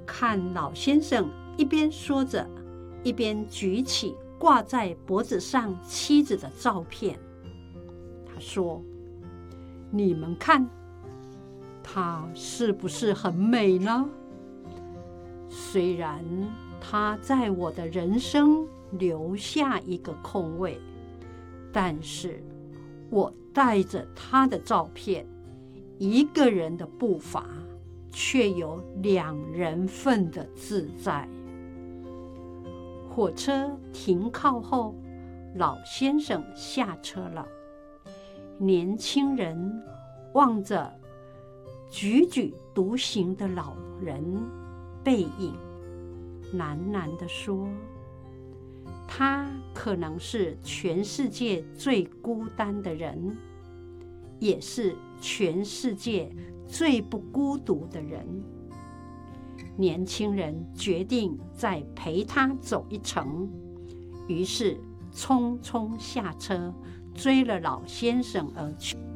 看老先生一边说着，一边举起挂在脖子上妻子的照片。他说：“你们看，她是不是很美呢？虽然她在我的人生留下一个空位，但是我带着她的照片，一个人的步伐却有2人份的自在。”火车停靠后，老先生下车了。年轻人望着踽踽独行的老人背影，喃喃地说：“他可能是全世界最孤单的人，也是全世界最不孤独的人。”年轻人决定再陪他走一程，于是匆匆下车，追了老先生而去。